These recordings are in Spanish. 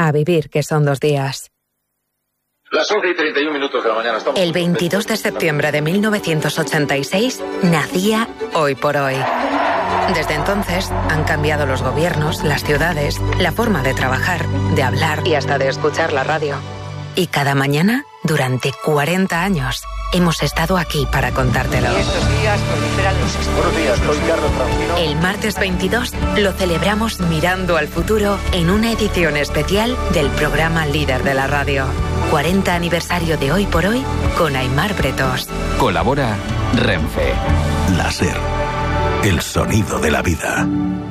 A vivir, que son 2 días. Las 11:31 de la mañana. El 22 de septiembre de 1986 nacía Hoy por Hoy. Desde entonces han cambiado los gobiernos, las ciudades, la forma de trabajar, de hablar y hasta de escuchar la radio. Y cada mañana, durante 40 años, hemos estado aquí para contártelo. Y estos días proliferan los excesos. Buenos días, soy Carlos Francino. El martes 22 lo celebramos mirando al futuro en una edición especial del programa líder de la radio. 40 aniversario de Hoy por Hoy con Aimar Bretós. Colabora Renfe. La SER, el sonido de la vida.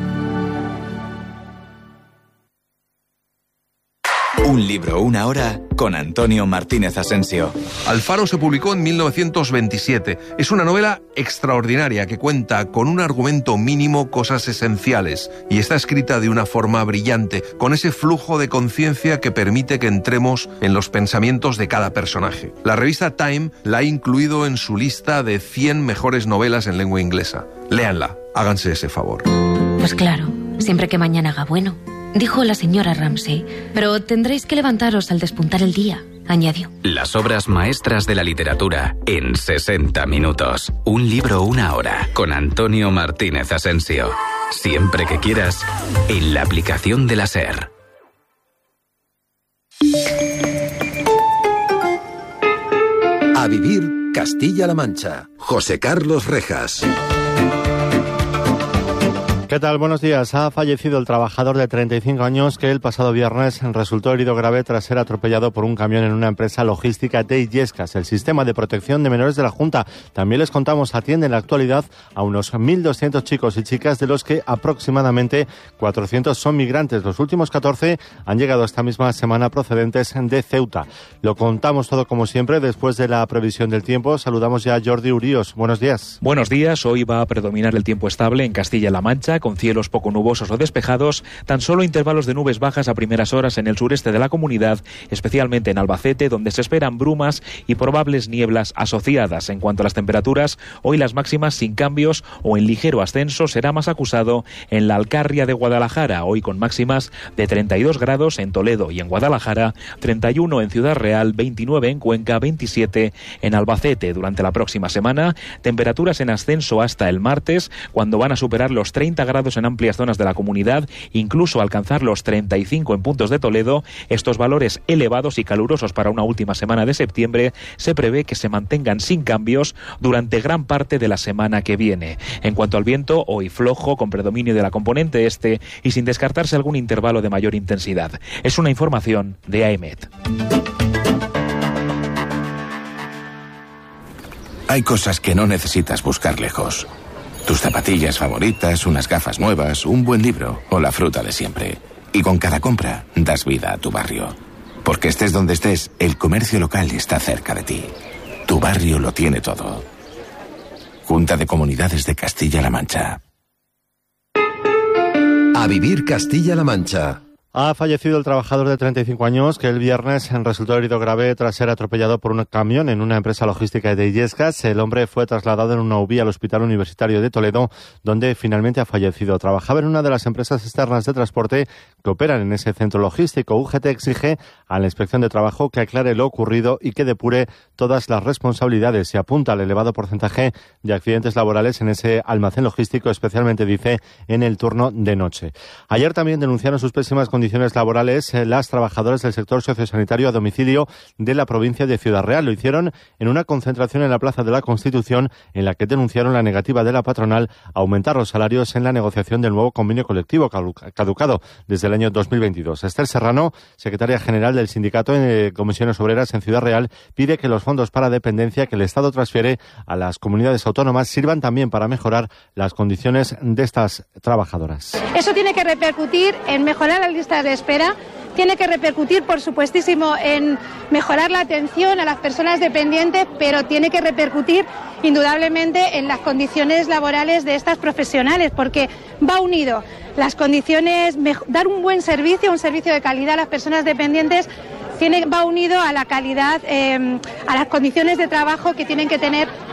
Un libro, una hora, con Antonio Martínez Asensio. Alfaro se publicó en 1927. Es una novela extraordinaria que cuenta con un argumento mínimo cosas esenciales y está escrita de una forma brillante, con ese flujo de conciencia que permite que entremos en los pensamientos de cada personaje. La revista Time la ha incluido en su lista de 100 mejores novelas en lengua inglesa. Léanla, háganse ese favor. Pues claro, siempre que mañana haga bueno, dijo la señora Ramsay, pero tendréis que levantaros al despuntar el día, añadió. Las obras maestras de la literatura en 60 minutos. Un libro, una hora, con Antonio Martínez Asensio. Siempre que quieras, en la aplicación de la SER. A vivir Castilla-La Mancha. José Carlos Rejas. ¿Qué tal? Buenos días. Ha fallecido el trabajador de 35 años que el pasado viernes resultó herido grave tras ser atropellado por un camión en una empresa logística de Illescas. El sistema de protección de menores de la Junta, también les contamos, atiende en la actualidad a unos 1.200 chicos y chicas, de los que aproximadamente 400 son migrantes. Los últimos 14 han llegado esta misma semana procedentes de Ceuta. Lo contamos todo como siempre después de la previsión del tiempo. Saludamos ya a Jordi Uríos. Buenos días. Buenos días. Hoy va a predominar el tiempo estable en Castilla-La Mancha, con cielos poco nubosos o despejados, tan solo intervalos de nubes bajas a primeras horas en el sureste de la comunidad, especialmente en Albacete, donde se esperan brumas y probables nieblas asociadas. En cuanto a las temperaturas, hoy las máximas sin cambios o en ligero ascenso. Será más acusado en la Alcarria de Guadalajara, hoy con máximas de 32 grados en Toledo y en Guadalajara, 31 en Ciudad Real, 29 en Cuenca, 27 en Albacete. Durante la próxima semana, temperaturas en ascenso hasta el martes, cuando van a superar los 30 grados en amplias zonas de la comunidad, incluso alcanzar los 35 en puntos de Toledo. Estos valores elevados y calurosos para una última semana de septiembre se prevé que se mantengan sin cambios durante gran parte de la semana que viene. En cuanto al viento, hoy flojo, con predominio de la componente este y sin descartarse algún intervalo de mayor intensidad. Es una información de AEMET. Hay cosas que no necesitas buscar lejos. Tus zapatillas favoritas, unas gafas nuevas, un buen libro o la fruta de siempre. Y con cada compra das vida a tu barrio. Porque estés donde estés, el comercio local está cerca de ti. Tu barrio lo tiene todo. Junta de Comunidades de Castilla-La Mancha. A vivir Castilla-La Mancha. Ha fallecido el trabajador de 35 años que el viernes resultó herido grave tras ser atropellado por un camión en una empresa logística de Illescas. El hombre fue trasladado en una UBI al Hospital Universitario de Toledo, donde finalmente ha fallecido. Trabajaba en una de las empresas externas de transporte que operan en ese centro logístico. UGT exige a la Inspección de Trabajo que aclare lo ocurrido y que depure todas las responsabilidades. Se apunta al elevado porcentaje de accidentes laborales en ese almacén logístico, especialmente, dice, en el turno de noche. Ayer también denunciaron sus pésimas condiciones laborales las trabajadoras del sector sociosanitario a domicilio de la provincia de Ciudad Real. Lo hicieron en una concentración en la Plaza de la Constitución, en la que denunciaron la negativa de la patronal a aumentar los salarios en la negociación del nuevo convenio colectivo caducado desde el año 2022. Esther Serrano, secretaria general del sindicato de Comisiones Obreras en Ciudad Real, pide que los fondos para dependencia que el Estado transfiere a las comunidades autónomas sirvan también para mejorar las condiciones de estas trabajadoras. Eso tiene que repercutir en mejorar la lista de espera, tiene que repercutir, por supuestísimo, en mejorar la atención a las personas dependientes, pero tiene que repercutir indudablemente en las condiciones laborales de estas profesionales, porque va unido las condiciones, dar un buen servicio, un servicio de calidad a las personas dependientes, va unido a la calidad, a las condiciones de trabajo que tienen que tener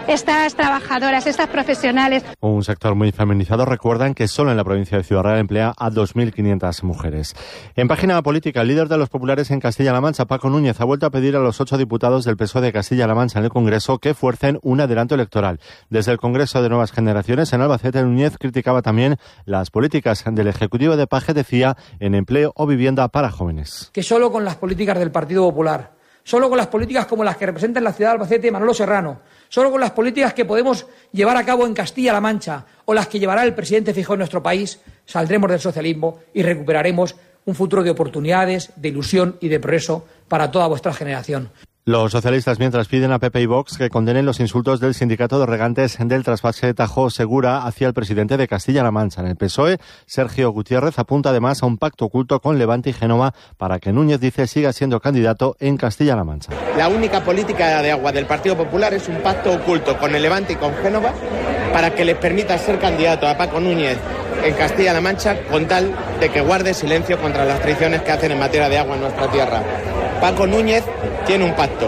estas trabajadoras, estas profesionales. Un sector muy feminizado. Recuerdan que solo en la provincia de Ciudad Real emplea a 2.500 mujeres. En página política, el líder de los populares en Castilla-La Mancha, Paco Núñez, ha vuelto a pedir a los 8 diputados del PSOE de Castilla-La Mancha en el Congreso que fuercen un adelanto electoral. Desde el Congreso de Nuevas Generaciones en Albacete, Núñez criticaba también las políticas del Ejecutivo de Paje, decía, en empleo o vivienda para jóvenes. Que solo con las políticas del Partido Popular, solo con las políticas como las que representa en la ciudad de Albacete Manolo Serrano, solo con las políticas que podemos llevar a cabo en Castilla-La Mancha o las que llevará el presidente Feijóo en nuestro país, saldremos del socialismo y recuperaremos un futuro de oportunidades, de ilusión y de progreso para toda vuestra generación. Los socialistas, mientras, piden a PP y Vox que condenen los insultos del sindicato de regantes del trasvase Tajo Segura hacia el presidente de Castilla-La Mancha. En el PSOE, Sergio Gutiérrez apunta además a un pacto oculto con Levante y Génova para que Núñez, dice, siga siendo candidato en Castilla-La Mancha. La única política de agua del Partido Popular es un pacto oculto con el Levante y con Génova para que les permita ser candidato a Paco Núñez en Castilla-La Mancha, con tal de que guarde silencio contra las traiciones que hacen en materia de agua en nuestra tierra. Paco Núñez tiene un pacto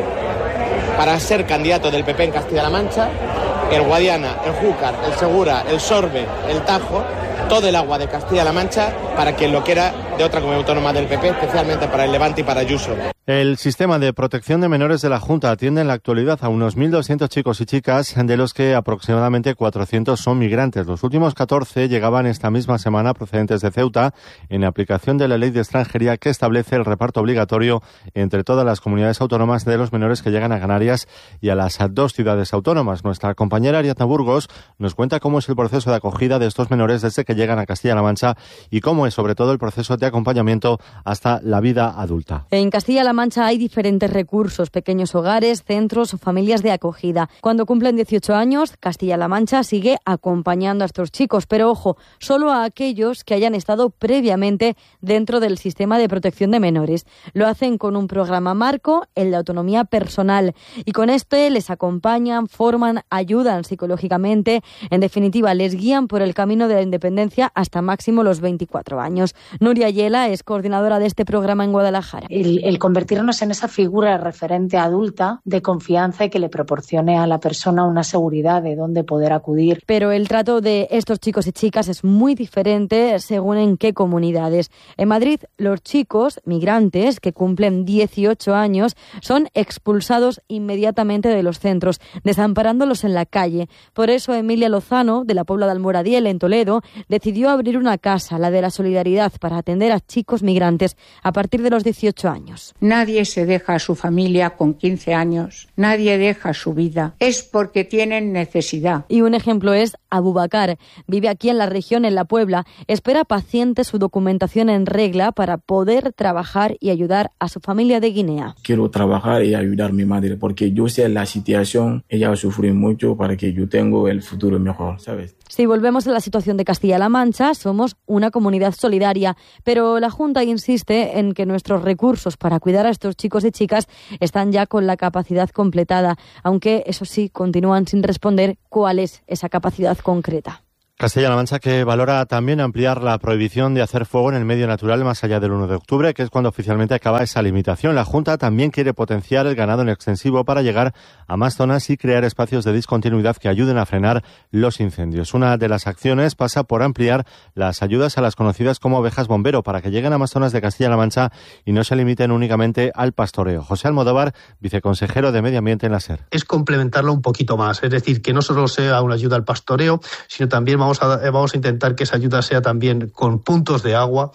para ser candidato del PP en Castilla-La Mancha. El Guadiana, el Júcar, el Segura, el Sorbe, el Tajo, todo el agua de Castilla-La Mancha para quien lo quiera de otra comunidad autónoma del PP, especialmente para el Levante y para Ayuso. El sistema de protección de menores de la Junta atiende en la actualidad a unos 1.200 chicos y chicas, de los que aproximadamente 400 son migrantes. Los últimos 14 llegaban esta misma semana procedentes de Ceuta, en aplicación de la Ley de Extranjería que establece el reparto obligatorio entre todas las comunidades autónomas de los menores que llegan a Canarias y a las 2 ciudades autónomas. Nuestra compañera Ariadna Burgos nos cuenta cómo es el proceso de acogida de estos menores desde que llegan a Castilla-La Mancha y cómo es sobre todo el proceso de acompañamiento hasta la vida adulta. En Castilla-La Mancha hay diferentes recursos, pequeños hogares, centros o familias de acogida. Cuando cumplen 18 años, Castilla-La Mancha sigue acompañando a estos chicos, pero ojo, solo a aquellos que hayan estado previamente dentro del sistema de protección de menores. Lo hacen con un programa marco, el de autonomía personal, y con este les acompañan, forman, ayudan psicológicamente, en definitiva les guían por el camino de la independencia hasta máximo los 24 años. Nuria Ayela es coordinadora de este programa en Guadalajara. El convertirnos en esa figura referente adulta de confianza y que le proporcione a la persona una seguridad de dónde poder acudir. Pero el trato de estos chicos y chicas es muy diferente según en qué comunidades. En Madrid, los chicos migrantes que cumplen 18 años son expulsados inmediatamente de los centros, desamparándolos en la calle. Por eso Emilia Lozano, de la Pobla de Almoradiel, en Toledo, decidió abrir una casa, la de la Solidaridad, para atender a chicos migrantes a partir de los 18 años. Nadie se deja a su familia con 15 años, nadie deja su vida. Es porque tienen necesidad. Y un ejemplo es Abubakar. Vive aquí en la región, en La Puebla. Espera paciente su documentación en regla para poder trabajar y ayudar a su familia de Guinea. Quiero trabajar y ayudar a mi madre porque yo sé la situación. Ella sufre mucho para que yo tenga el futuro mejor, ¿sabes? Si volvemos a la situación de Castilla-La Mancha, somos una comunidad solidaria, pero la Junta insiste en que nuestros recursos para cuidar a estos chicos y chicas están ya con la capacidad completada, aunque eso sí, continúan sin responder cuál es esa capacidad concreta. Castilla-La Mancha, que valora también ampliar la prohibición de hacer fuego en el medio natural más allá del 1 de octubre, que es cuando oficialmente acaba esa limitación. La Junta también quiere potenciar el ganado en extensivo para llegar a más zonas y crear espacios de discontinuidad que ayuden a frenar los incendios. Una de las acciones pasa por ampliar las ayudas a las conocidas como ovejas bombero para que lleguen a más zonas de Castilla-La Mancha y no se limiten únicamente al pastoreo. José Almodóvar, viceconsejero de Medio Ambiente en la SER. Es complementarlo un poquito más, es decir, que no solo sea una ayuda al pastoreo, sino también vamos a intentar que esa ayuda sea también con puntos de agua,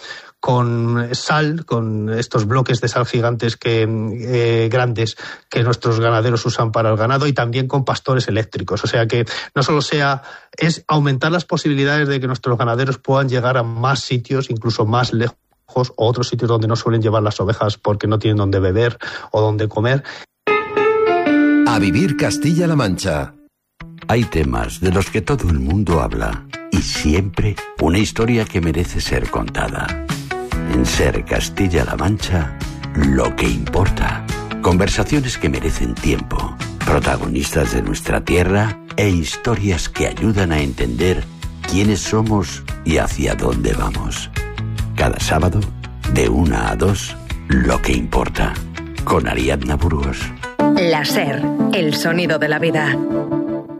con sal, con estos bloques de sal gigantes grandes que nuestros ganaderos usan para el ganado, y también con pastores eléctricos. O sea que no solo es aumentar las posibilidades de que nuestros ganaderos puedan llegar a más sitios, incluso más lejos, o otros sitios donde no suelen llevar las ovejas porque no tienen dónde beber o dónde comer. A vivir Castilla-La Mancha. Hay temas de los que todo el mundo habla y siempre una historia que merece ser contada. En Ser Castilla-La Mancha, lo que importa. Conversaciones que merecen tiempo, protagonistas de nuestra tierra e historias que ayudan a entender quiénes somos y hacia dónde vamos. Cada sábado, de 1 a 2, lo que importa. Con Ariadna Burgos. La SER, el sonido de la vida.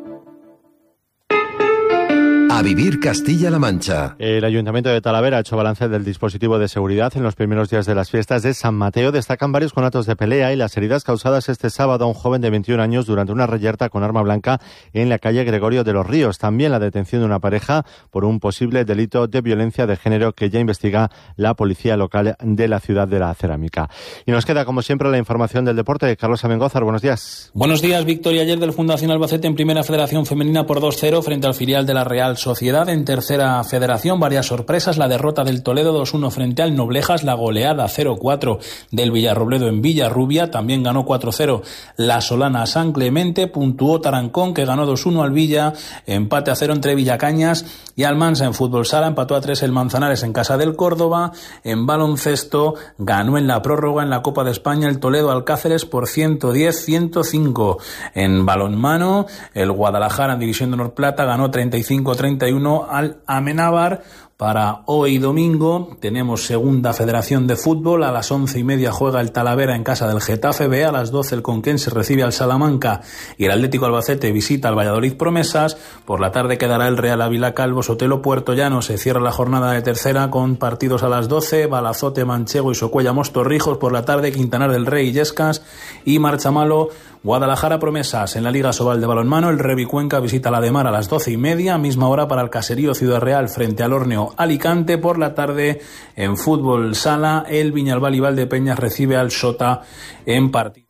A vivir Castilla-La Mancha. El Ayuntamiento de Talavera ha hecho balance del dispositivo de seguridad en los primeros días de las fiestas de San Mateo. Destacan varios conatos de pelea y las heridas causadas este sábado a un joven de 21 años durante una reyerta con arma blanca en la calle Gregorio de los Ríos. También la detención de una pareja por un posible delito de violencia de género que ya investiga la policía local de la ciudad de la Cerámica. Y nos queda, como siempre, la información del deporte. Carlos Abengózar, buenos días. Buenos días. Victoria ayer del Fundación Albacete en Primera Federación Femenina por 2-0 frente al filial de la Real Sociedad. En Tercera Federación, varias sorpresas: la derrota del Toledo 2-1 frente al Noblejas, la goleada 0-4 del Villarrobledo en Villarrubia, también ganó 4-0 la Solana San Clemente, puntuó Tarancón, que ganó 2-1 al Villa, empate a 0 entre Villacañas y Almansa. En fútbol sala empató a 3 el Manzanares en casa del Córdoba. En baloncesto ganó en la prórroga en la Copa de España el Toledo Alcáceres por 110-105. En balonmano, el Guadalajara en División de Honor Plata ganó 35-31 al Amenábar. Para hoy domingo tenemos Segunda Federación de Fútbol. A las 11:30 juega el Talavera en casa del Getafe B. A las 12 el Conquense recibe al Salamanca y el Atlético Albacete visita al Valladolid Promesas. Por la tarde quedará el Real Ávila Calvo Sotelo Puerto Llano. Se cierra la jornada de tercera con partidos a las 12. Balazote, Manchego y Socuellamos Torrijos. Por la tarde Quintanar del Rey y Illescas y Marchamalo Guadalajara Promesas. En la Liga Sobal de balonmano, el Revi Cuenca visita la de Mar a las 12:30, misma hora para el Caserío Ciudad Real frente al Horneo Alicante. Por la tarde, en fútbol sala, el Viñalbal y Valdepeñas recibe al Sota en partido.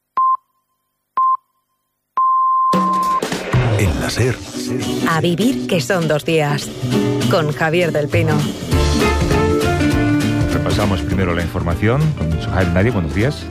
En la SER. A vivir, que son 2 días. Con Javier del Pino. Repasamos primero la información con Javier Nadie. Buenos días.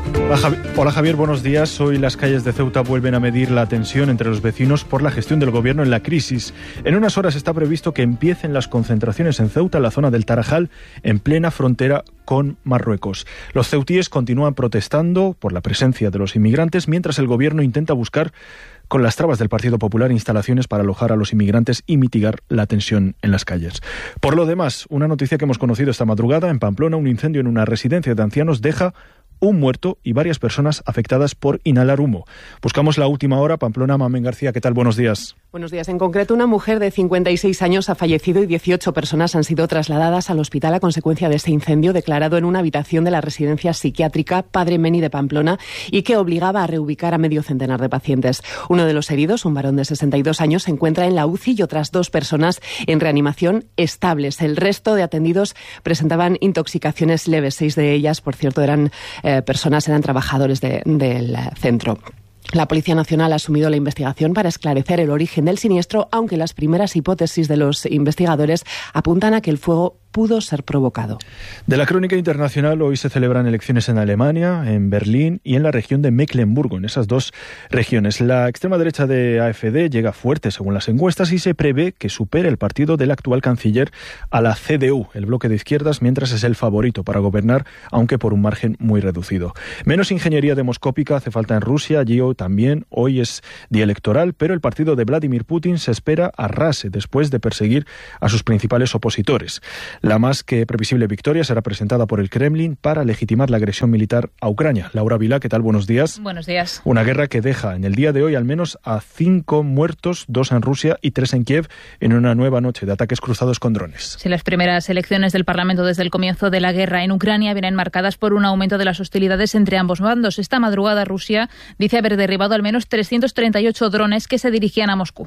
Hola Javier, buenos días. Hoy las calles de Ceuta vuelven a medir la tensión entre los vecinos por la gestión del gobierno en la crisis. En unas horas está previsto que empiecen las concentraciones en Ceuta, en la zona del Tarajal, en plena frontera con Marruecos. Los ceutíes continúan protestando por la presencia de los inmigrantes, mientras el gobierno intenta buscar, con las trabas del Partido Popular, instalaciones para alojar a los inmigrantes y mitigar la tensión en las calles. Por lo demás, una noticia que hemos conocido esta madrugada: en Pamplona, un incendio en una residencia de ancianos deja un muerto y varias personas afectadas por inhalar humo. Buscamos la última hora. Pamplona, Mamen García, ¿qué tal? Buenos días. Buenos días. En concreto, una mujer de 56 años ha fallecido y 18 personas han sido trasladadas al hospital a consecuencia de este incendio declarado en una habitación de la residencia psiquiátrica Padre Meni de Pamplona y que obligaba a reubicar a medio centenar de pacientes. Uno de los heridos, un varón de 62 años, se encuentra en la UCI y otras 2 personas en reanimación estables. El resto de atendidos presentaban intoxicaciones leves. 6 de ellas, por cierto, eran trabajadores del centro. La Policía Nacional ha asumido la investigación para esclarecer el origen del siniestro, aunque las primeras hipótesis de los investigadores apuntan a que el fuego pudo ser provocado. De la crónica internacional, hoy se celebran elecciones en Alemania, en Berlín y en la región de Mecklemburgo, en esas 2 regiones. La extrema derecha de AfD llega fuerte según las encuestas y se prevé que supere el partido del actual canciller a la CDU, el bloque de izquierdas, mientras es el favorito para gobernar, aunque por un margen muy reducido. Menos ingeniería demoscópica hace falta en Rusia. Allí también hoy es día electoral, pero el partido de Vladimir Putin se espera arrase después de perseguir a sus principales opositores. La más que previsible victoria será presentada por el Kremlin para legitimar la agresión militar a Ucrania. Laura Vilá, ¿qué tal? Buenos días. Buenos días. Una guerra que deja en el día de hoy al menos a 5 muertos, 2 en Rusia y 3 en Kiev, en una nueva noche de ataques cruzados con drones. Sí, las primeras elecciones del Parlamento desde el comienzo de la guerra en Ucrania vienen marcadas por un aumento de las hostilidades entre ambos bandos. Esta madrugada Rusia dice haber derribado al menos 338 drones que se dirigían a Moscú.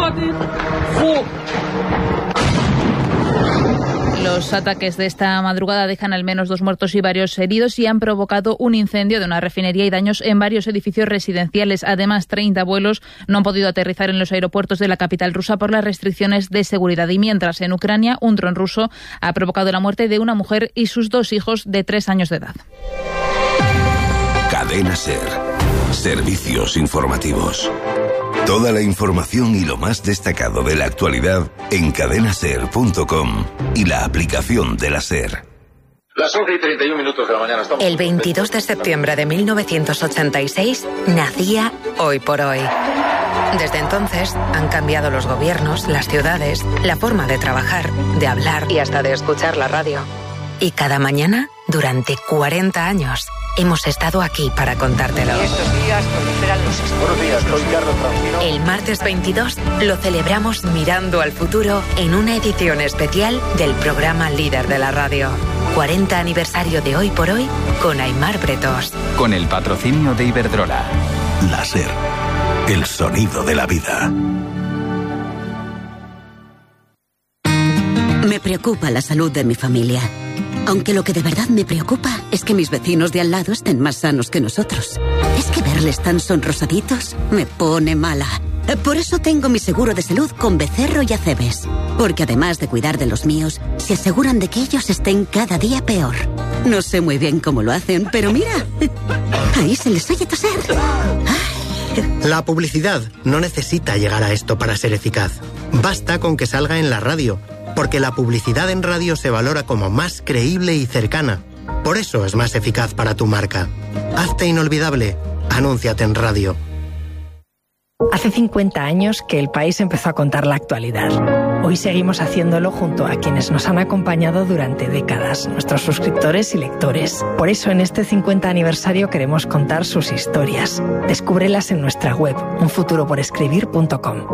Los ataques de esta madrugada dejan al menos 2 muertos y varios heridos y han provocado un incendio de una refinería y daños en varios edificios residenciales. Además, 30 vuelos no han podido aterrizar en los aeropuertos de la capital rusa por las restricciones de seguridad. Y mientras, en Ucrania, un dron ruso ha provocado la muerte de una mujer y sus 2 hijos de 3 años de edad. Cadena SER. Servicios informativos. Toda la información y lo más destacado de la actualidad en cadenaser.com y la aplicación de la SER. Las 11:31 de la mañana. Estamos... El 22 de septiembre de 1986 nacía Hoy por Hoy. Desde entonces han cambiado los gobiernos, las ciudades, la forma de trabajar, de hablar y hasta de escuchar la radio. Y cada mañana, durante 40 años, hemos estado aquí para contártelo. Estos días proliferan los... Buenos días, soy Carlos Francino. El martes 22 lo celebramos mirando al futuro en una edición especial del programa líder de la radio. 40 aniversario de Hoy por Hoy con Aimar Bretos. Con el patrocinio de Iberdrola. La SER, el sonido de la vida. Me preocupa la salud de mi familia. Aunque lo que de verdad me preocupa es que mis vecinos de al lado estén más sanos que nosotros. Es que verles tan sonrosaditos me pone mala. Por eso tengo mi seguro de salud con Becerro y Acebes. Porque además de cuidar de los míos, se aseguran de que ellos estén cada día peor. No sé muy bien cómo lo hacen, pero mira, ahí se les oye toser. La publicidad no necesita llegar a esto para ser eficaz. Basta con que salga en la radio, porque la publicidad en radio se valora como más creíble y cercana. Por eso es más eficaz para tu marca. Hazte inolvidable. Anúnciate en radio. Hace 50 años que El País empezó a contar la actualidad. Hoy seguimos haciéndolo junto a quienes nos han acompañado durante décadas, nuestros suscriptores y lectores. Por eso en este 50 aniversario queremos contar sus historias. Descúbrelas en nuestra web, unfuturoporescribir.com.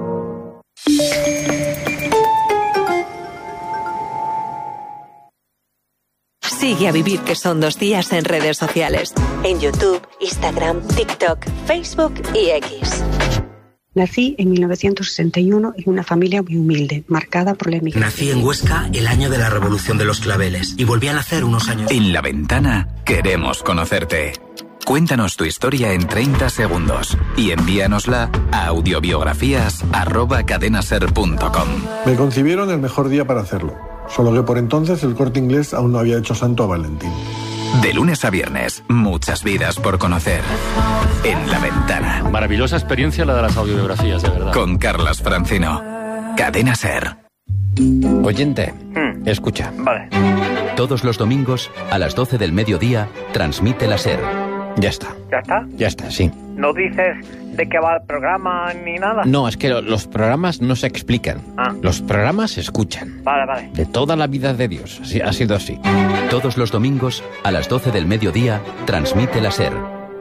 Sigue a Vivir, que son 2 días en redes sociales. En YouTube, Instagram, TikTok, Facebook y X. Nací en 1961 en una familia muy humilde, marcada por la emigración. Nací en Huesca el año de la Revolución de los Claveles y volví a nacer unos años. En La Ventana queremos conocerte. Cuéntanos tu historia en 30 segundos y envíanosla a audiobiografías@cadenaser.com. Me concibieron el mejor día para hacerlo. Solo que por entonces el Corte Inglés aún no había hecho santo a Valentín. De lunes a viernes, muchas vidas por conocer. En La Ventana. Maravillosa experiencia la de las audiobiografías, de verdad. Con Carlas Francino. Cadena Ser. Oyente, escucha. Vale. Todos los domingos, a las 12 del mediodía, transmite la SER. Ya está. ¿Ya está? Ya está, sí. ¿No dices de qué va el programa ni nada? No, es que los programas no se explican. Los programas se escuchan. Vale. De toda la vida de Dios. Así, ha sido así. Todos los domingos, a las 12 del mediodía, transmite la SER.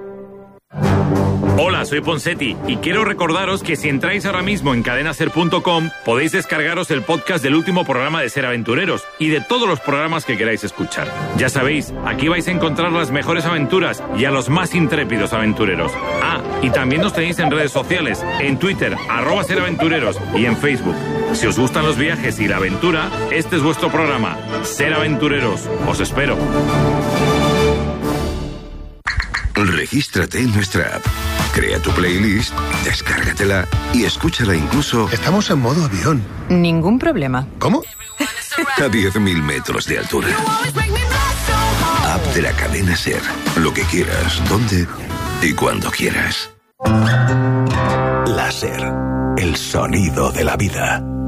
Hola, soy Ponsetti y quiero recordaros que si entráis ahora mismo en cadenaser.com podéis descargaros el podcast del último programa de Ser Aventureros y de todos los programas que queráis escuchar. Ya sabéis, aquí vais a encontrar las mejores aventuras y a los más intrépidos aventureros. Y también nos tenéis en redes sociales, en Twitter, @SerAventureros y en Facebook. Si os gustan los viajes y la aventura, este es vuestro programa. Ser Aventureros. Os espero. Regístrate en nuestra app. Crea tu playlist, descárgatela y escúchala incluso... Estamos en modo avión. Ningún problema. ¿Cómo? A 10.000 metros de altura. App de la cadena SER. Lo que quieras, donde y cuando quieras. La SER, el sonido de la vida.